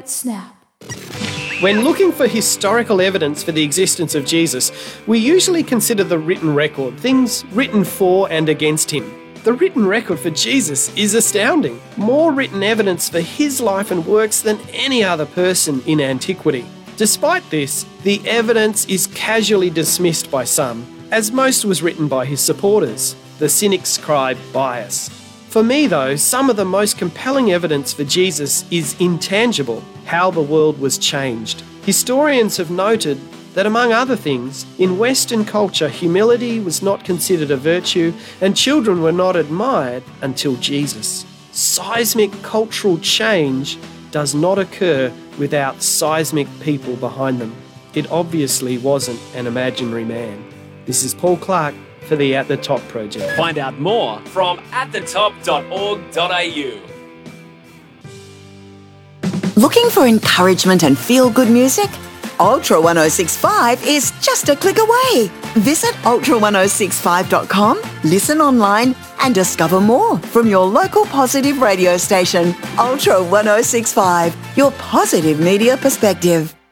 great snap. When looking for historical evidence for the existence of Jesus, we usually consider the written record, things written for and against him. The written record for Jesus is astounding. More written evidence for his life and works than any other person in antiquity. Despite this, the evidence is casually dismissed by some, as most was written by his supporters. The cynics cry bias. For me, though, some of the most compelling evidence for Jesus is intangible, how the world was changed. Historians have noted that, among other things, in Western culture, humility was not considered a virtue and children were not admired until Jesus. Seismic cultural change does not occur without seismic people behind them. It obviously wasn't an imaginary man. This is Paul Clark for the At The Top Project. Find out more from atthetop.org.au. Looking for encouragement and feel-good music? Ultra 1065 is just a click away. Visit ultra1065.com, listen online and discover more from your local positive radio station. Ultra 1065, your positive media perspective.